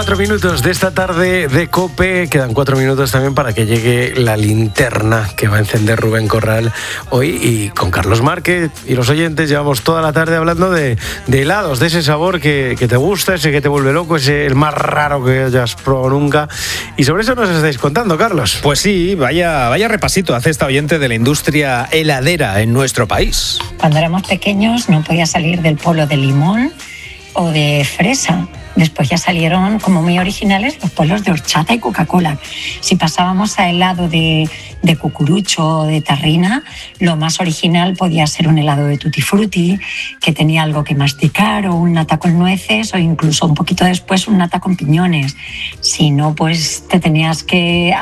4 minutos de esta tarde de COPE. Quedan 4 minutos también para que llegue la linterna que va a encender Rubén Corral hoy. Y con Carlos Márquez y los oyentes llevamos toda la tarde hablando de helados, de ese sabor que te gusta, ese que te vuelve loco, ese el más raro que hayas probado nunca. Y sobre eso nos estáis contando, Carlos. Pues sí, vaya repasito hace esta oyente de la industria heladera en nuestro país. Cuando éramos pequeños no podía salir del polo de limón o de fresa. Después ya salieron como muy originales los polos de horchata y Coca-Cola. Si pasábamos a helado de cucurucho o de tarrina, lo más original podía ser un helado de tutti frutti, que tenía algo que masticar, o un nata con nueces, o incluso un poquito después un nata con piñones. Si no, pues te tenías que